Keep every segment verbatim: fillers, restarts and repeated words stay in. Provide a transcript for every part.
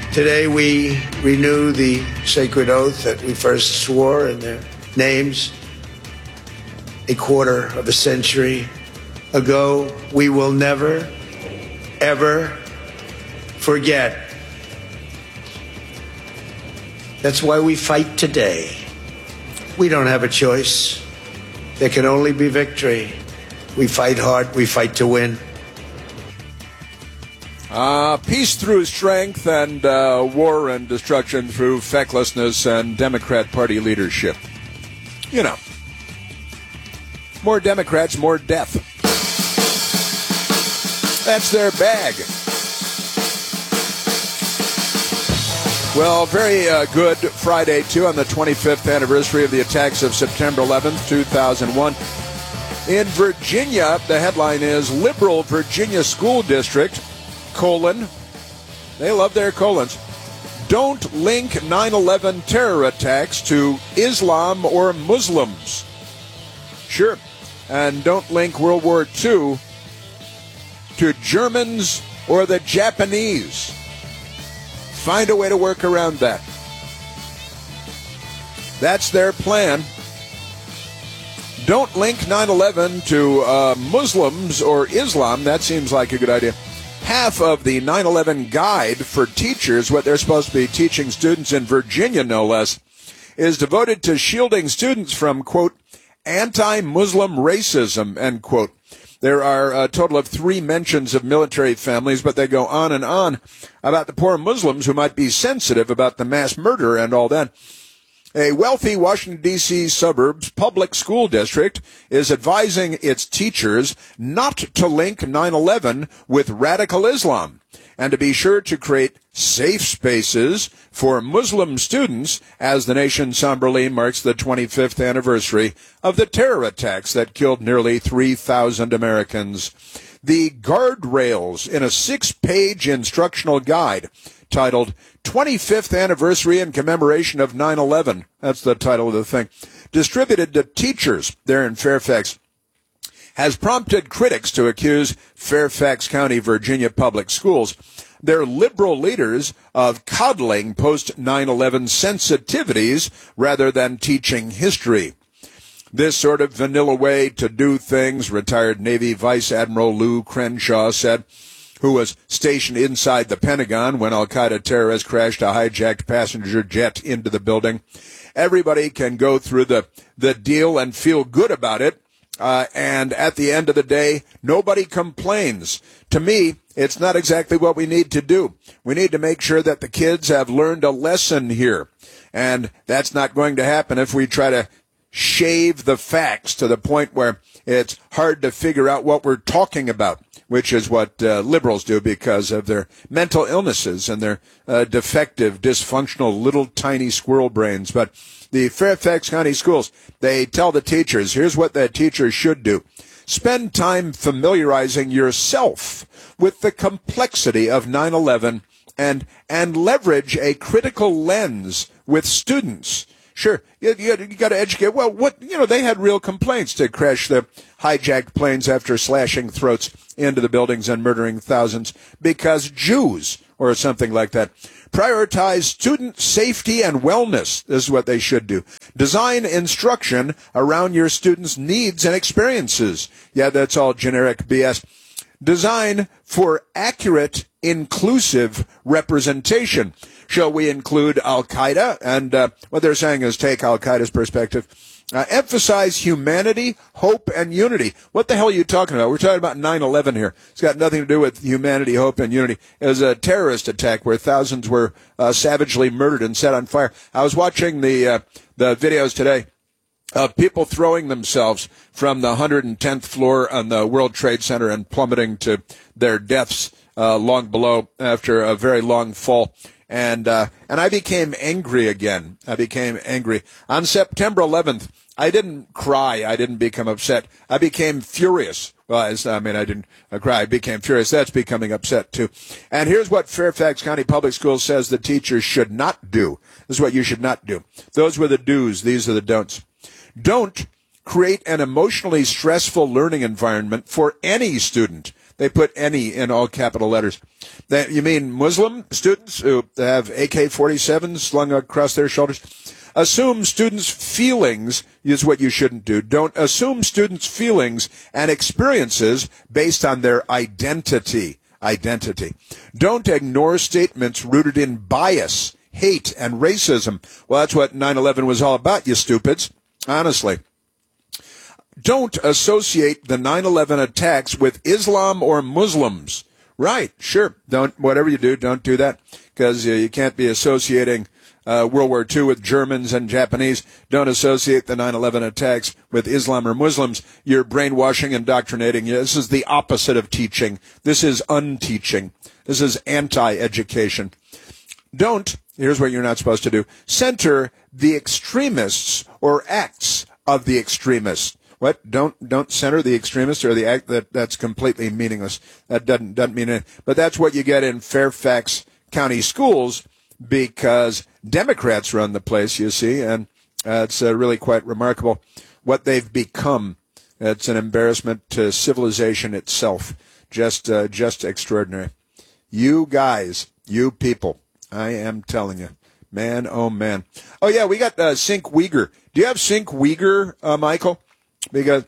Today we renew the sacred oath that we first swore in their names a quarter of a century ago. We will never, ever forget. That's why we fight today. We don't have a choice. There can only be victory. We fight hard. We fight to win. Uh, peace through strength and uh, war and destruction through fecklessness and Democrat Party leadership. You know. More Democrats, more death. That's their bag. Well, very uh, good Friday, too, on the twenty-fifth anniversary of the attacks of September eleventh, two thousand one. In Virginia, the headline is Liberal Virginia School District, colon, they love their colons, don't link nine eleven terror attacks to Islam or Muslims. Sure. And don't link World War Two to Germans or the Japanese. Find a way to work around that. That's their plan. Don't link nine eleven to uh, Muslims or Islam. That seems like a good idea. Half of the nine eleven guide for teachers, what they're supposed to be teaching students in Virginia, no less, is devoted to shielding students from, quote, anti-Muslim racism, end quote. There are a total of three mentions of military families, but they go on and on about the poor Muslims who might be sensitive about the mass murder and all that. A wealthy Washington, D C suburbs public school district is advising its teachers not to link nine eleven with radical Islam and to be sure to create safe spaces for Muslim students as the nation somberly marks the twenty-fifth anniversary of the terror attacks that killed nearly three thousand Americans. The guardrails in a six-page instructional guide titled twenty-fifth Anniversary in Commemoration of nine eleven. That's the title of the thing. Distributed to teachers there in Fairfax, has prompted critics to accuse Fairfax County, Virginia public schools, their liberal leaders, of coddling post nine eleven sensitivities rather than teaching history. This sort of vanilla way to do things, retired Navy Vice Admiral Lou Crenshaw said, who was stationed inside the Pentagon when al-Qaeda terrorists crashed a hijacked passenger jet into the building. Everybody can go through the, the deal and feel good about it. Uh, and at the end of the day, nobody complains. To me, it's not exactly what we need to do. We need to make sure that the kids have learned a lesson here. And that's not going to happen if we try to shave the facts to the point where it's hard to figure out what we're talking about, which is what uh, liberals do because of their mental illnesses and their uh, defective, dysfunctional, little tiny squirrel brains. But the Fairfax County schools, they tell the teachers, here's what the teachers should do. Spend time familiarizing yourself with the complexity of nine eleven and and leverage a critical lens with students. Sure, you, you, you got to educate. Well, what, you know, they had real complaints to crash the hijacked planes after slashing throats into the buildings and murdering thousands because Jews or something like that. Prioritize student safety and wellness. This is what they should do. Design instruction around your students' needs and experiences. Yeah, that's all generic B S. Design for accurate, inclusive representation. Shall we include Al-Qaeda? And uh, what they're saying is take Al-Qaeda's perspective. Uh, emphasize humanity, hope, and unity. What the hell are you talking about? We're talking about nine eleven here. It's got nothing to do with humanity, hope, and unity. It was a terrorist attack where thousands were uh, savagely murdered and set on fire. I was watching the uh, the videos today of people throwing themselves from the one hundred tenth floor on the World Trade Center and plummeting to their deaths uh, long below after a very long fall. And uh, and I became angry again. I became angry. On September eleventh, I didn't cry. I didn't become upset. I became furious. Well, I mean, I didn't uh, cry. I became furious. That's becoming upset, too. And here's what Fairfax County Public Schools says the teachers should not do. This is what you should not do. Those were the do's. These are the don'ts. Don't create an emotionally stressful learning environment for any student. They put any in all capital letters. That, you mean Muslim students who have A K forty-sevens slung across their shoulders? Assume students' feelings is what you shouldn't do. Don't assume students' feelings and experiences based on their identity. Identity. Don't ignore statements rooted in bias, hate, and racism. Well, that's what nine eleven was all about, you stupids. Honestly. Don't associate the nine eleven attacks with Islam or Muslims. Right, sure. Don't, whatever you do, don't do that, because uh, you can't be associating uh, World War Two with Germans and Japanese. Don't associate the nine eleven attacks with Islam or Muslims. You're brainwashing, indoctrinating. This is the opposite of teaching. This is unteaching. This is anti-education. Don't, here's what you're not supposed to do, center the extremists or acts of the extremists. What? Don't don't center the extremists or the act that that's completely meaningless. That doesn't doesn't mean anything. But that's what you get in Fairfax County schools because Democrats run the place, you see, and uh, it's uh, really quite remarkable what they've become. It's an embarrassment to civilization itself. Just uh, just extraordinary. You guys, you people, I am telling you, man, oh man. Oh yeah, we got uh, Sink Uyghur. Do you have Sink Uyghur, uh, Michael? Because,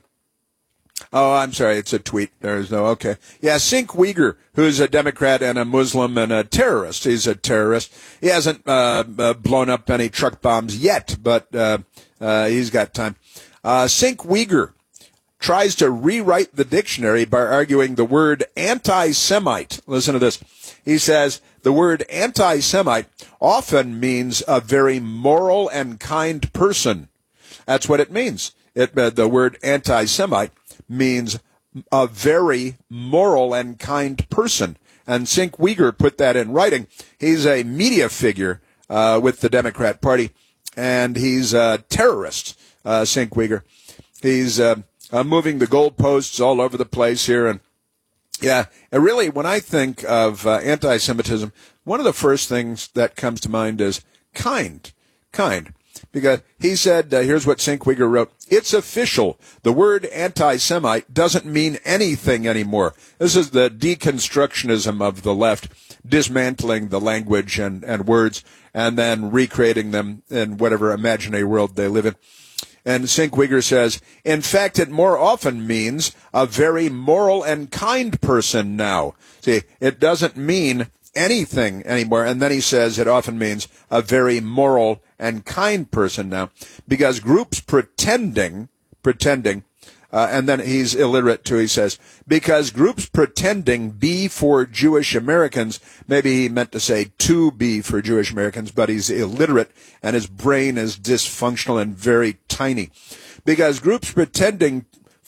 oh, I'm sorry, it's a tweet. There's no, okay. Yeah, Sink Uyghur, who's a Democrat and a Muslim and a terrorist. He's a terrorist. He hasn't uh, uh, blown up any truck bombs yet, but uh, uh, he's got time. Uh, Sink Uyghur tries to rewrite the dictionary by arguing the word anti-Semite. Listen to this. He says the word anti-Semite often means a very moral and kind person. That's what it means. It, uh, the word anti-Semite means a very moral and kind person. And Sink Uyghur put that in writing. He's a media figure uh, with the Democrat Party, and he's a terrorist, uh, Sink Uyghur. He's uh, uh, moving the goalposts all over the place here. And, yeah, and really, when I think of uh, anti-Semitism, one of the first things that comes to mind is kind, kind. Because he said, uh, here's what Sink Uyghur wrote, it's official. The word anti-Semite doesn't mean anything anymore. This is the deconstructionism of the left, dismantling the language and, and words and then recreating them in whatever imaginary world they live in. And Sink Uyghur says, in fact, it more often means a very moral and kind person now. See, it doesn't mean anything anymore. And then he says it often means a very moral and kind person now, because groups pretending, pretending, uh, and then he's illiterate too, he says, because groups pretending be for Jewish Americans, maybe he meant to say to be for Jewish Americans, but he's illiterate and his brain is dysfunctional and very tiny. Because groups pretending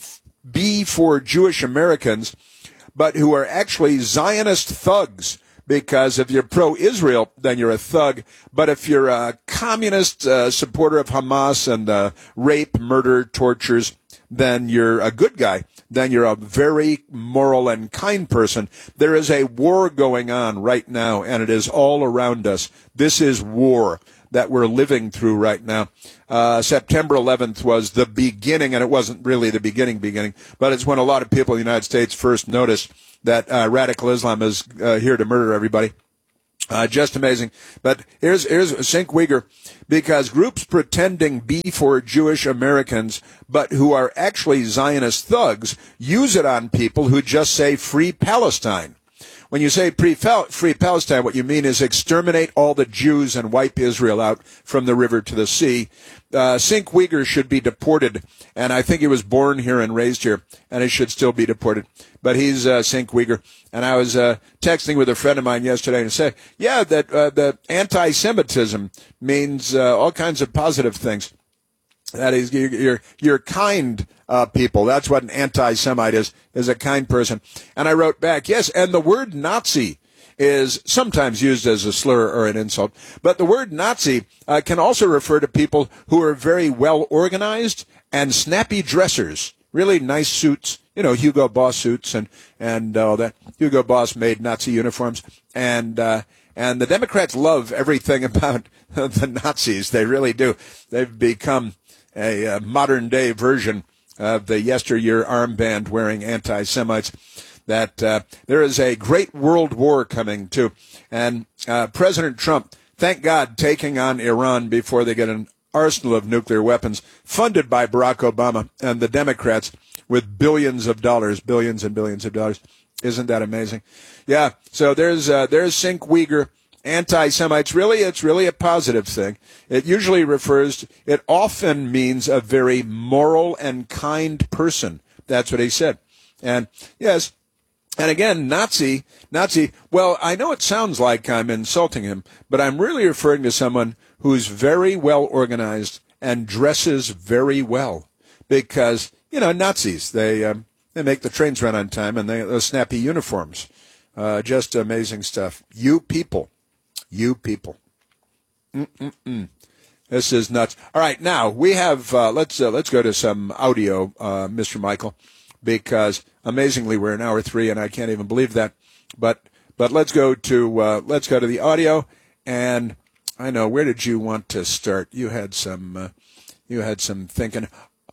be for Jewish Americans, but who are actually Zionist thugs. Because if you're pro-Israel, then you're a thug. But if you're a communist uh, supporter of Hamas and uh, rape, murder, tortures, then you're a good guy. Then you're a very moral and kind person. There is a war going on right now, and it is all around us. This is war that we're living through right now. Uh, September eleventh was the beginning, and it wasn't really the beginning beginning, but it's when a lot of people in the United States first noticed that uh, radical Islam is uh, here to murder everybody. Uh, just amazing. But here's here's Sink Uyghur, because groups pretending be for Jewish Americans, but who are actually Zionist thugs, use it on people who just say free Palestine. When you say free Palestine, what you mean is exterminate all the Jews and wipe Israel out from the river to the sea. Uh, Sink Uyghur should be deported, and I think he was born here and raised here, and he should still be deported. But he's uh, Sink Uyghur, and I was uh, texting with a friend of mine yesterday and said, yeah, that uh, the anti-Semitism means uh, all kinds of positive things. That is, you're, you're, you're kind uh, people. That's what an anti-Semite is, is a kind person. And I wrote back, yes, and the word Nazi is sometimes used as a slur or an insult. But the word Nazi uh, can also refer to people who are very well organized and snappy dressers, really nice suits, you know, Hugo Boss suits and, and all that. Hugo Boss made Nazi uniforms. And, uh, and the Democrats love everything about the Nazis. They really do. They've become a, a modern day version of the yesteryear armband wearing anti-Semites. that uh, there is a great world war coming, too. And uh, President Trump, thank God, taking on Iran before they get an arsenal of nuclear weapons, funded by Barack Obama and the Democrats with billions of dollars, billions and billions of dollars. Isn't that amazing? Yeah, so there's uh, there's Cenk Uygur, anti-Semites. Really, it's really a positive thing. It usually refers to, it often means a very moral and kind person. That's what he said. And yes, and again, Nazi, Nazi, well, I know it sounds like I'm insulting him, but I'm really referring to someone who's very well organized and dresses very well. Because, you know, Nazis, they um, they make the trains run on time, and they those snappy uniforms. Uh, just amazing stuff. You people. You people. Mm-mm-mm. This is nuts. All right, now we have, uh, let's uh, let's go to some audio, uh, Mister Michael, because amazingly we're in hour three, and I can't even believe that. But but let's go to uh, let's go to the audio, and I know, where did you want to start? You had some, uh, you had some thinking.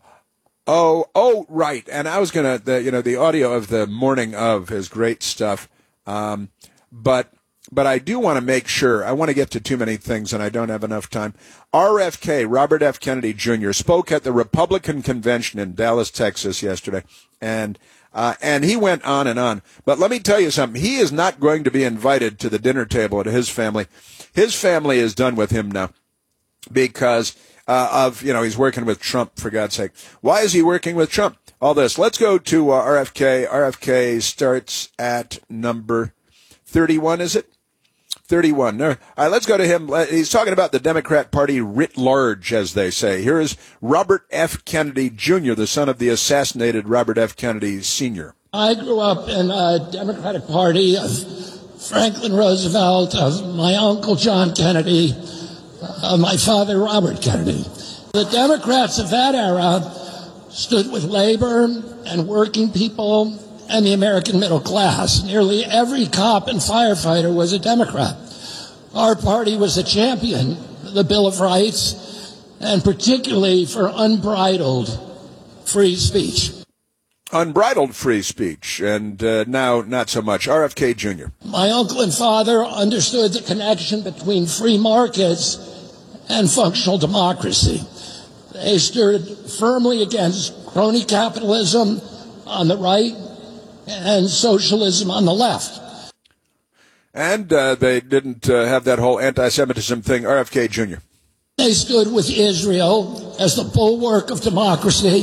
Oh, oh, right. And I was gonna, the, you know, the audio of the morning of is great stuff. Um, but, but I do want to make sure. I want to get to too many things, and I don't have enough time. R F K, Robert F. Kennedy Junior, spoke at the Republican convention in Dallas, Texas, yesterday, and. Uh, and he went on and on. But let me tell you something. He is not going to be invited to the dinner table at his family. His family is done with him now because uh, of, you know, he's working with Trump, for God's sake. Why is he working with Trump? All this. Let's go to uh, R F K. R F K starts at number thirty-one, is it? thirty-one. No. All right, let's go to him. He's talking about the Democrat Party writ large, as they say. Here is Robert F. Kennedy Junior, the son of the assassinated Robert F. Kennedy Senior I grew up in a Democratic Party of Franklin Roosevelt, of my uncle John Kennedy, of my father Robert Kennedy. The Democrats of that era stood with labor and working people and the American middle class. Nearly every cop and firefighter was a Democrat. Our party was a champion of the Bill of Rights, and particularly for unbridled free speech. Unbridled free speech, and uh, now not so much. R F K Junior My uncle and father understood the connection between free markets and functional democracy. They stood firmly against crony capitalism on the right and socialism on the left. And uh, they didn't uh, have that whole anti-Semitism thing. R F K Junior They stood with Israel as the bulwark of democracy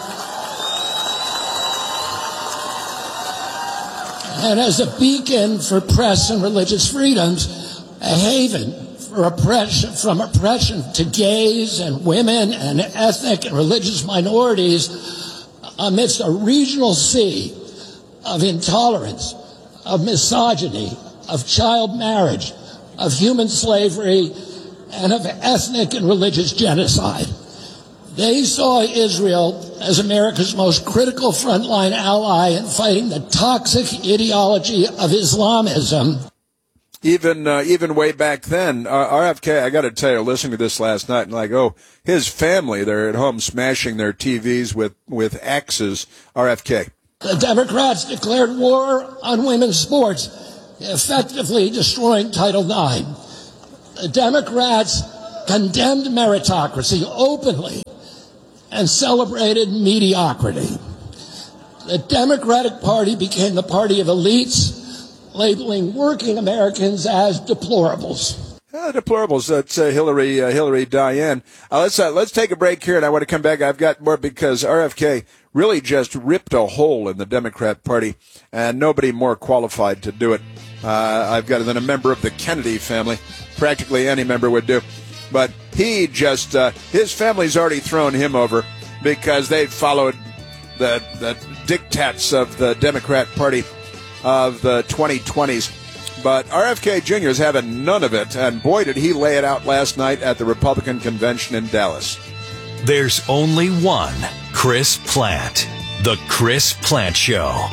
and as a beacon for press and religious freedoms, a haven for oppression, from oppression to gays and women and ethnic and religious minorities amidst a regional sea of intolerance, of misogyny, of child marriage, of human slavery, and of ethnic and religious genocide. They saw Israel as America's most critical frontline ally in fighting the toxic ideology of Islamism. Even uh, even way back then, uh, R F K, I got to tell you, listening to this last night, and like, oh, his family, they're at home smashing their T Vs with, with axes. R F K. The Democrats declared war on women's sports, effectively destroying Title nine. The Democrats condemned meritocracy openly and celebrated mediocrity. The Democratic Party became the party of elites, labeling working Americans as deplorables. Uh, deplorables. That's uh, Hillary, uh, Hillary Diane. Uh, let's uh, let's take a break here, and I want to come back. I've got more because R F K really just ripped a hole in the Democrat Party, and nobody more qualified to do it. Uh, I've got than a member of the Kennedy family. Practically any member would do. But he just, uh, his family's already thrown him over because they followed the, the diktats of the Democrat Party of the twenty twenties. But R F K Junior is having none of it, and boy, did he lay it out last night at the Republican convention in Dallas. There's only one Chris Plante. The Chris Plante Show.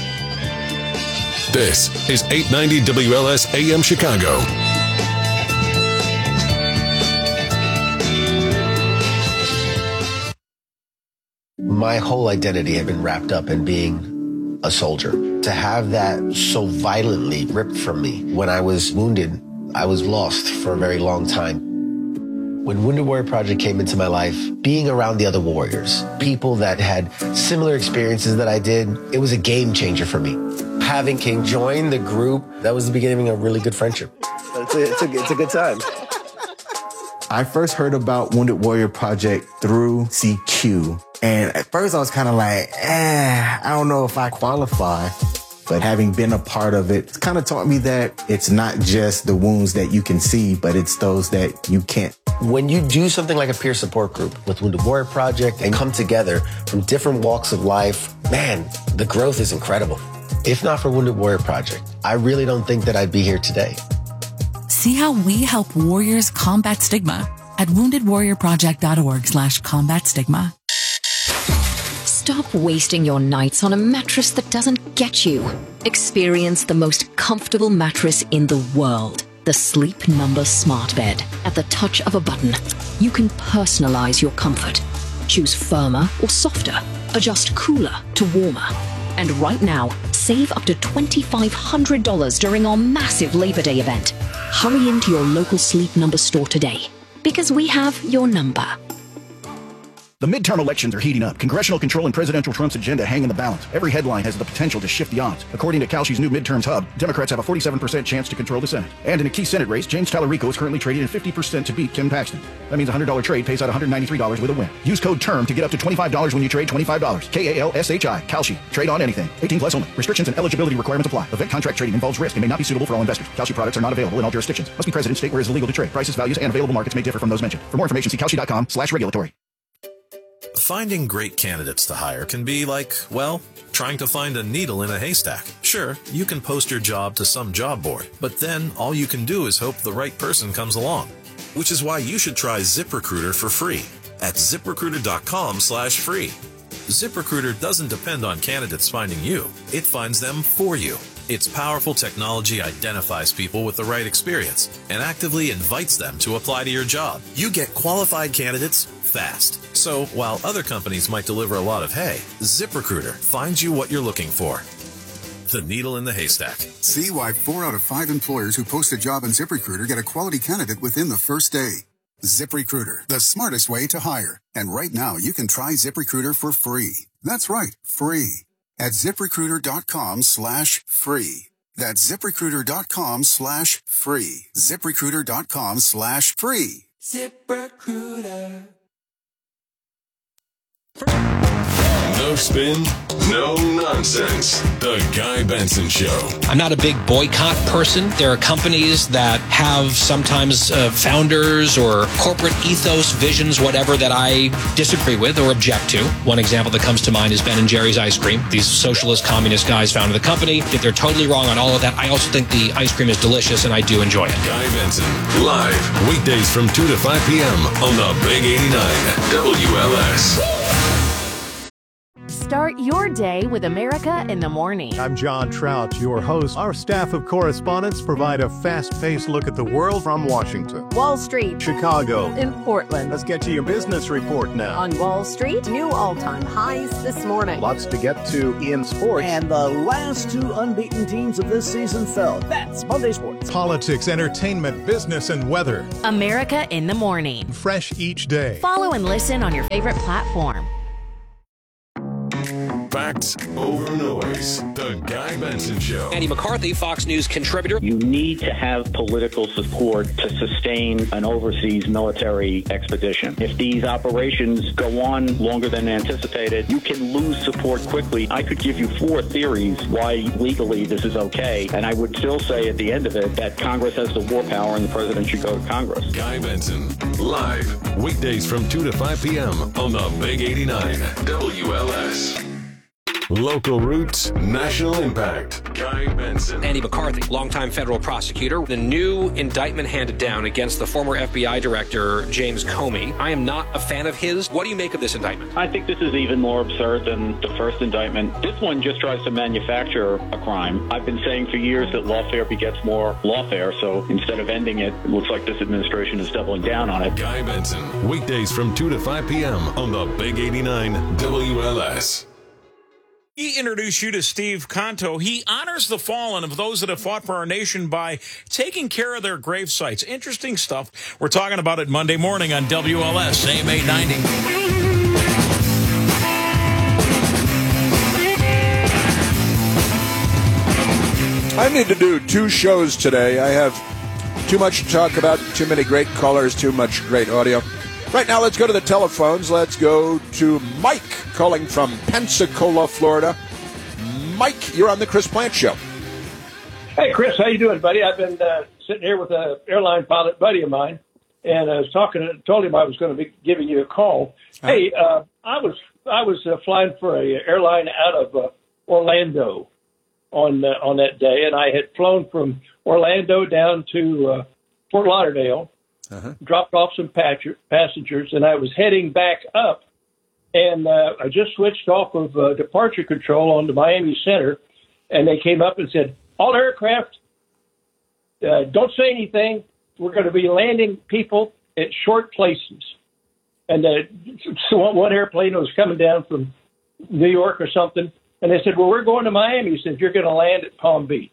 This is eight ninety W L S A M Chicago. My whole identity had been wrapped up in being a soldier. To have that so violently ripped from me when I was wounded, I was lost for a very long time. When Wounded Warrior Project came into my life, being around the other warriors, people that had similar experiences that I did, it was a game changer for me. Having King join the group, that was the beginning of a really good friendship. It's a, it's a, it's a good time. I first heard about Wounded Warrior Project through C Q. And at first I was kind of like, eh, I don't know if I qualify. But having been a part of it, it's kind of taught me that it's not just the wounds that you can see, but it's those that you can't. When you do something like a peer support group with Wounded Warrior Project and come together from different walks of life, man, the growth is incredible. If not for Wounded Warrior Project, I really don't think that I'd be here today. See how we help warriors combat stigma at wounded warrior project dot org slash combat stigma. Stop wasting your nights on a mattress that doesn't get you. Experience the most comfortable mattress in the world. The Sleep Number Smart Bed. At the touch of a button, you can personalize your comfort. Choose firmer or softer. Adjust cooler to warmer. And right now, save up to twenty-five hundred dollars during our massive Labor Day event. Hurry into your local Sleep Number store today, because we have your number. The midterm elections are heating up. Congressional control and presidential Trump's agenda hang in the balance. Every headline has the potential to shift the odds. According to Kalshi's new midterms hub, Democrats have a forty-seven percent chance to control the Senate. And in a key Senate race, James Tallarico is currently trading at fifty percent to beat Ken Paxton. That means a one hundred dollars trade pays out one hundred ninety-three dollars with a win. Use code TERM to get up to twenty-five dollars when you trade twenty-five dollars. K A L S H I. Kalshi. Trade on anything. eighteen plus only. Restrictions and eligibility requirements apply. Event contract trading involves risk and may not be suitable for all investors. Kalshi products are not available in all jurisdictions. Must be present in state where it is illegal to trade. Prices, values, and available markets may differ from those mentioned. For more information, see kalshi.com slash regulatory. Finding great candidates to hire can be like, well, trying to find a needle in a haystack. Sure, you can post your job to some job board, but then all you can do is hope the right person comes along. Which is why you should try ZipRecruiter for free at ziprecruiter.com slash free. ZipRecruiter doesn't depend on candidates finding you. It finds them for you. Its powerful technology identifies people with the right experience and actively invites them to apply to your job. You get qualified candidates fast. So while other companies might deliver a lot of hay, ZipRecruiter finds you what you're looking for. The needle in the haystack. See why four out of five employers who post a job on ZipRecruiter get a quality candidate within the first day. ZipRecruiter, the smartest way to hire. And right now, you can try ZipRecruiter for free. That's right, free. At ZipRecruiter.com slash free. That's ZipRecruiter.com slash free. ZipRecruiter.com slash free. ZipRecruiter. No spin, no nonsense. The Guy Benson Show. I'm not a big boycott person. There are companies that have sometimes uh, founders or corporate ethos, visions, whatever, that I disagree with or object to. One example that comes to mind is Ben and Jerry's Ice Cream. These socialist, communist guys founded the company. If they're totally wrong on all of that, I also think the ice cream is delicious, and I do enjoy it. Guy Benson, live, weekdays from two to five p.m. on the Big eighty-nine W L S. Start your day with America in the Morning. I'm John Trout, your host. Our staff of correspondents provide a fast-paced look at the world from Washington, Wall Street, Chicago, in Portland. Let's get to your business report now. On Wall Street, new all-time highs this morning. Lots to get to in sports. And the last two unbeaten teams of this season fell. That's Monday Sports. Politics, entertainment, business, and weather. America in the Morning. Fresh each day. Follow and listen on your favorite platform. Facts over noise. The Guy Benson Show. Andy McCarthy, Fox News contributor. You need to have political support to sustain an overseas military expedition. If these operations go on longer than anticipated, you can lose support quickly. I could give you four theories why legally this is okay, and I would still say at the end of it that Congress has the war power and the president should go to Congress. Guy Benson, live, weekdays from two to five p.m. on the Big eighty-nine W L S. Local roots, national impact. Guy Benson. Andy McCarthy, longtime federal prosecutor. The new indictment handed down against the former F B I director, James Comey. I am not a fan of his. What do you make of this indictment? I think this is even more absurd than the first indictment. This one just tries to manufacture a crime. I've been saying for years that lawfare begets more lawfare, so instead of ending it, it looks like this administration is doubling down on it. Guy Benson, weekdays from two to five p.m. on the Big eighty-nine W L S. He introduced you to Steve Conto. He honors the fallen of those that have fought for our nation by taking care of their grave sites. Interesting stuff. We're talking about it Monday morning on W L S, A M eight ninety. I need to do two shows today. I have too much to talk about, too many great callers, too much great audio. Right now, let's go to the telephones. Let's go to Mike calling from Pensacola, Florida. Mike, you're on the Chris Plant Show. Hey, Chris, how you doing, buddy? I've been uh, sitting here with an airline pilot buddy of mine, and I was talking, told him I was going to be giving you a call. Uh-huh. Hey, uh, I was I was uh, flying for a airline out of uh, Orlando on uh, on that day, and I had flown from Orlando down to uh, Fort Lauderdale. Uh-huh. Dropped off some patch- passengers, and I was heading back up, and uh, I just switched off of uh, departure control onto Miami Center, and they came up and said, all aircraft, uh, don't say anything. We're going to be landing people at short places. And uh, so one airplane was coming down from New York or something, and they said, well, we're going to Miami. He said, you're going to land at Palm Beach.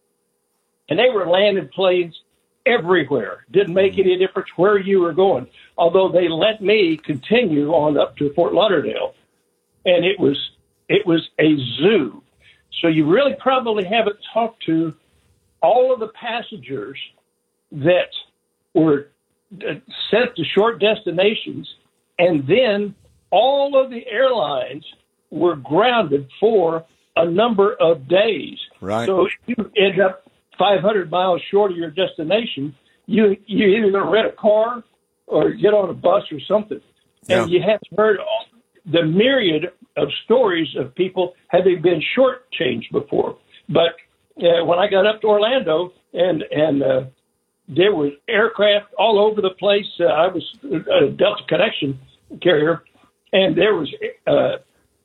And they were landing planes everywhere. Didn't make any difference where you were going, although they let me continue on up to Fort Lauderdale, and it was it was a zoo. So you really probably haven't talked to all of the passengers that were sent to short destinations, and then all of the airlines were grounded for a number of days. Right. So you end up five hundred miles short of your destination, you you either going to rent a car or get on a bus or something. Yeah. And you have heard all, the myriad of stories of people having been shortchanged before. But uh, when I got up to Orlando and and uh, there was aircraft all over the place, uh, I was a Delta Connection carrier, and there was uh,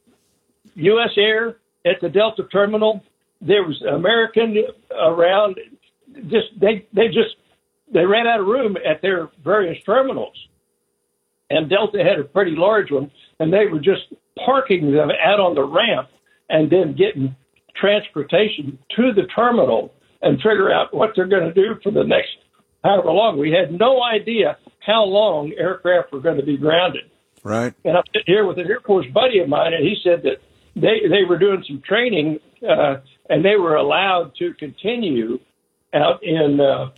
U S Air at the Delta terminal. There was American around. Just they they just they ran out of room at their various terminals, and Delta had a pretty large one, and they were just parking them out on the ramp and then getting transportation to the terminal and figure out what they're going to do for the next however long. We had no idea how long aircraft were going to be grounded. Right. And I'm sitting here with an Air Force buddy of mine, and he said that they they were doing some training. Uh, And they were allowed to continue out in uh,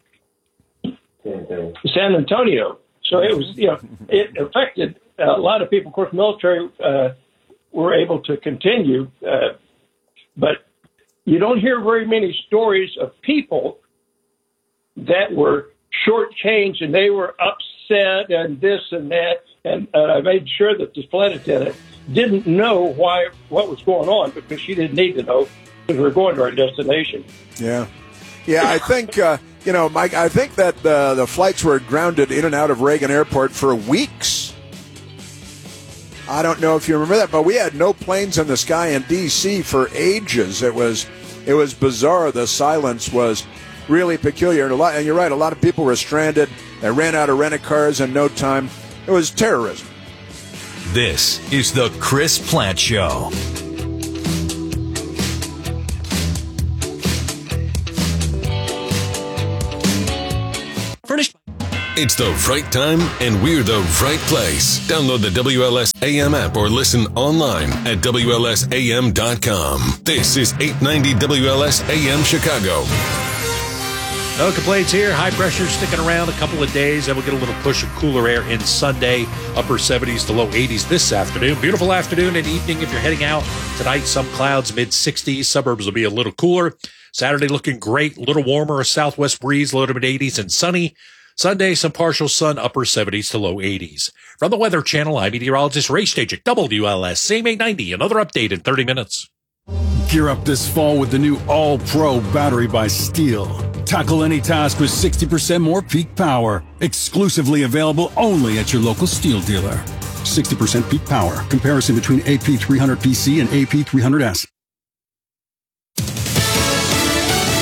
San Antonio. So it was, you know, it affected a lot of people. Of course, military uh, were able to continue, uh, but you don't hear very many stories of people that were shortchanged and they were upset and this and that. And uh, I made sure that the flight attendant didn't know why what was going on because she didn't need to know. We're going to our destination. Yeah. Yeah, I think, uh, you know, Mike, I think that uh, the flights were grounded in and out of Reagan Airport for weeks. I don't know if you remember that, but we had no planes in the sky in D C for ages. It was it was bizarre. The silence was really peculiar. And, a lot, and you're right, a lot of people were stranded. They ran out of rent-a-cars in no time. It was terrorism. This is the Chris Plant Show. It's the right time, and we're the right place. Download the W L S A M app or listen online at W L S A M dot com. This is eight ninety W L S A M Chicago. No complaints here. High pressure sticking around a couple of days. Then we'll get a little push of cooler air in Sunday. Upper seventies to low eighties this afternoon. Beautiful afternoon and evening if you're heading out. Tonight, some clouds, mid sixties. Suburbs will be a little cooler. Saturday looking great. A little warmer. A southwest breeze, low to mid eighties and sunny. Sunday, some partial sun, upper seventies to low eighties. From the Weather Channel, I'm meteorologist Ray Stage, W L S, same eight ninety. Another update in thirty minutes. Gear up this fall with the new All-Pro battery by Steel. Tackle any task with sixty percent more peak power. Exclusively available only at your local Steel dealer. sixty percent peak power. Comparison between A P three hundred P C and A P three hundred S.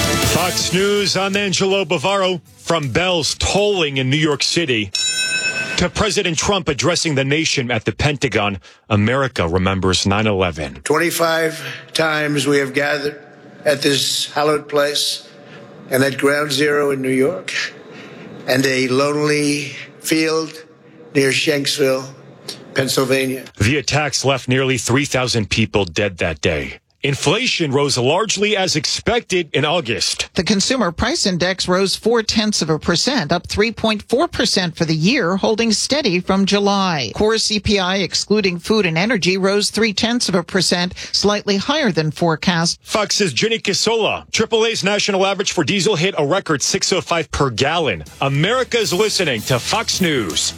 Fox News, I'm Angelo Bavaro from bells tolling in New York City. To President Trump addressing the nation at the Pentagon, America remembers nine eleven. twenty-five times we have gathered at this hallowed place and at Ground Zero in New York and a lonely field near Shanksville, Pennsylvania. The attacks left nearly three thousand people dead that day. Inflation rose largely as expected in August. The consumer price index rose four-tenths of a percent, up three point four percent for the year, holding steady from July. Core C P I, excluding food and energy, rose three-tenths of a percent, slightly higher than forecast. Fox's Ginny Kisola. triple A's national average for diesel hit a record six oh five per gallon. America's listening to Fox News.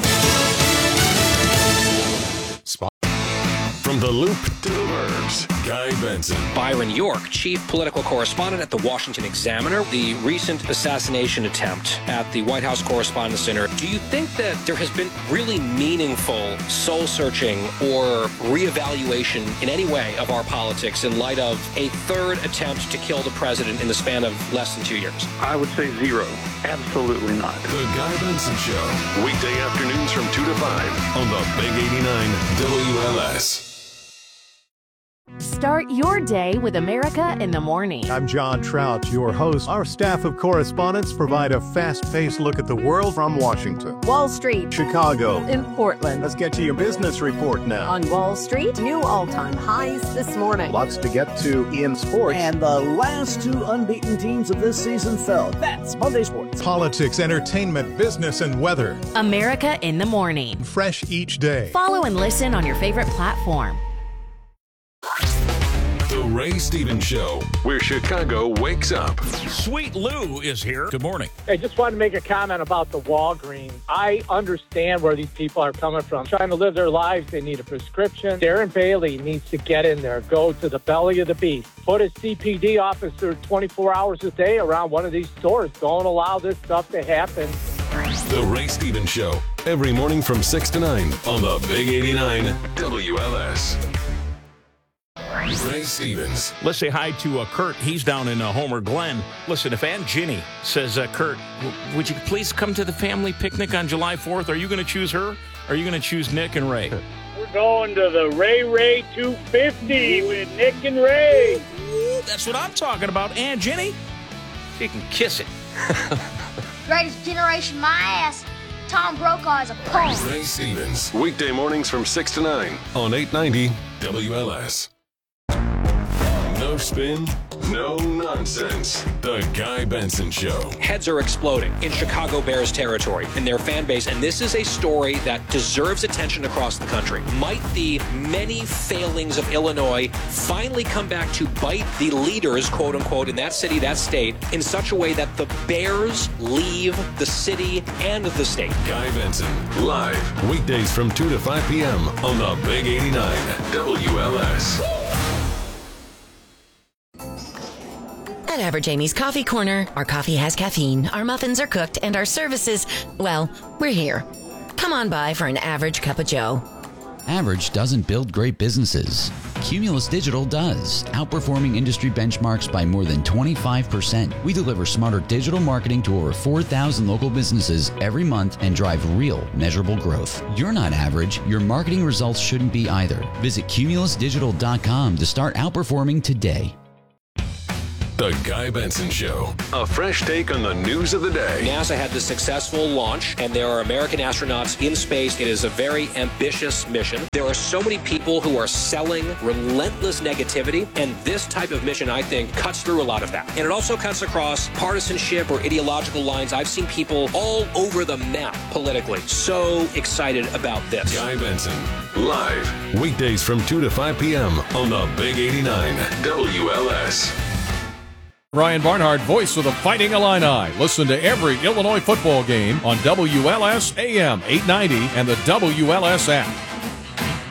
From the Loop to the Burbs, Guy Benson. Byron York, chief political correspondent at the Washington Examiner. The recent assassination attempt at the White House Correspondents' Center. Do you think that there has been really meaningful soul-searching or reevaluation in any way of our politics in light of a third attempt to kill the president in the span of less than two years? I would say zero. Absolutely not. The Guy Benson Show. Weekday afternoons from two to five on the Big eighty-nine W L S. Start your day with America in the Morning. I'm John Trout, your host. Our staff of correspondents provide a fast-paced look at the world from Washington, Wall Street, Chicago, in Portland. Let's get to your business report now. On Wall Street, new all-time highs this morning. Lots to get to in sports. And the last two unbeaten teams of this season fell. That's Monday Sports. Politics, entertainment, business, and weather. America in the Morning. Fresh each day. Follow and listen on your favorite platform. The Ray Stevens Show, where Chicago wakes up. Sweet Lou is here. Good morning. I just wanted to make a comment about the Walgreens. I understand where these people are coming from. Trying to live their lives, they need a prescription. Darren Bailey needs to get in there, go to the belly of the beast. Put a C P D officer twenty-four hours a day around one of these stores. Don't allow this stuff to happen. The Ray Stevens Show, every morning from six to nine on the Big eighty-nine W L S. Ray Stevens. Let's say hi to uh, Kurt. He's down in uh, Homer Glen. Listen, if Aunt Ginny says, uh, Kurt, w- would you please come to the family picnic on July fourth? Are you going to choose her? Or are you going to choose Nick and Ray? We're going to the Ray Ray two fifty with Nick and Ray. Ooh, that's what I'm talking about, Aunt Ginny. She can kiss it. Greatest generation, my ass. Tom Brokaw is a punk. Ray Stevens. Weekday mornings from six to nine on eight ninety W L S. No spin, no nonsense. The Guy Benson Show. Heads are exploding in Chicago Bears territory in their fan base, and this is a story that deserves attention across the country. Might the many failings of Illinois finally come back to bite the leaders, quote unquote, in that city, that state, in such a way that the Bears leave the city and the state? Guy Benson, live, weekdays from two to five p.m. on the Big eighty-nine W L S. At Average Amy's Coffee Corner, our coffee has caffeine, our muffins are cooked, and our services, well, we're here. Come on by for an average cup of joe. Average doesn't build great businesses. Cumulus Digital does, outperforming industry benchmarks by more than twenty-five percent. We deliver smarter digital marketing to over four thousand local businesses every month and drive real, measurable growth. You're not average. Your marketing results shouldn't be either. Visit cumulus digital dot com to start outperforming today. The Guy Benson Show. A fresh take on the news of the day. NASA had the successful launch, and there are American astronauts in space. It is a very ambitious mission. There are so many people who are selling relentless negativity, and this type of mission, I think, cuts through a lot of that. And it also cuts across partisanship or ideological lines. I've seen people all over the map politically so excited about this. Guy Benson, live, weekdays from two to five p.m. on the Big eighty-nine W L S. Ryan Barnhart, voice of the Fighting Illini. Listen to every Illinois football game on W L S A M eight ninety and the W L S app.